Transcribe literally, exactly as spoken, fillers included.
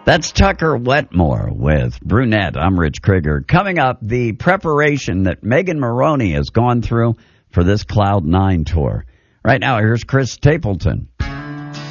That's Tucker Wetmore with Brunette. I'm Rich Krieger. Coming up, the preparation that Megan Moroney has gone through for this Cloud nine tour. Right now, here's Chris Stapleton.